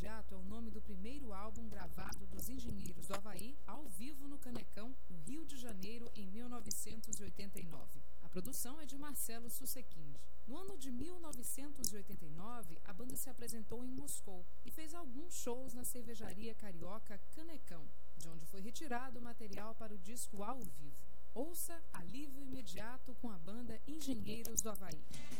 Imediato é o nome do primeiro álbum gravado dos Engenheiros do Havaí ao vivo no Canecão, no Rio de Janeiro, em 1989. A produção é de Marcelo Susequinde. No ano de 1989, a banda se apresentou em Moscou e fez alguns shows na cervejaria carioca Canecão, de onde foi retirado o material para o disco ao vivo. Ouça Alívio Imediato com a banda Engenheiros do Havaí.